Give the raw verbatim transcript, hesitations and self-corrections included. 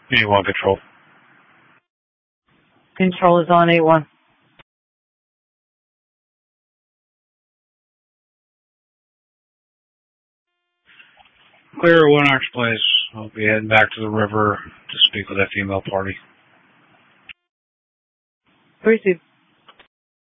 A one control. Control is on A one. Clear one Arch Place. I'll be heading back to the river to speak with that female party. Received.